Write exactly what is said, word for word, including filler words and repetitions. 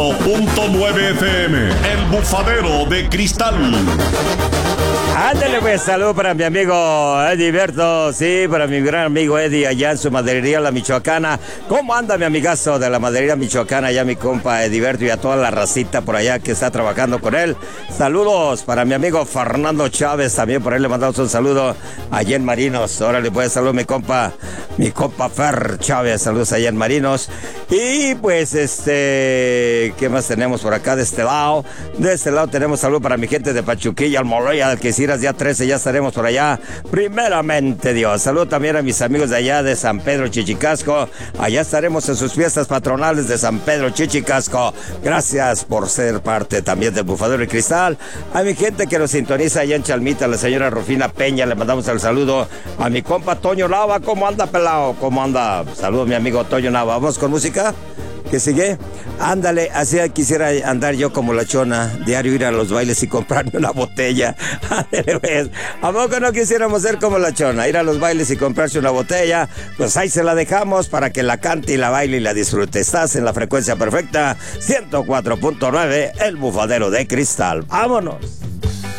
Punto nueve F M, el bufadero de cristal. Ándale pues, salud para mi amigo Ediberto, sí, para mi gran amigo Eddie allá en su maderería La Michoacana. ¿Cómo anda mi amigazo de la maderería Michoacana, allá mi compa Ediberto, y a toda la racita por allá que está trabajando con él? Saludos para mi amigo Fernando Chávez, también por ahí le mandamos un saludo allá en Marinos. Órale pues, salud mi compa, mi compa Fer Chávez, saludos allá en Marinos. Y pues este, ¿qué más tenemos por acá de este lado? De este lado tenemos salud para mi gente de Pachuquilla, Almoloya, Algeciras, día trece, ya estaremos por allá. Primeramente Dios. Salud también a mis amigos de allá de San Pedro Chichicasco. Allá estaremos en sus fiestas patronales de San Pedro Chichicasco. Gracias por ser parte también del Bufadero y Cristal. A mi gente que nos sintoniza allá en Chalmita, la señora Rufina Peña, le mandamos el saludo. A mi compa Toño Nava, ¿cómo anda, pelado? ¿Cómo anda? Saludos mi amigo Toño Nava. Vamos con música. ¿Qué sigue? Ándale, así quisiera andar yo como la chona, diario ir a los bailes y comprarme una botella. Ándale, pues. ¿A poco no quisiéramos ser como la chona, ir a los bailes y comprarse una botella? Pues ahí se la dejamos para que la cante y la baile y la disfrute. Estás en la frecuencia perfecta, ciento cuatro punto nueve, el Bufadero de Cristal. ¡Vámonos!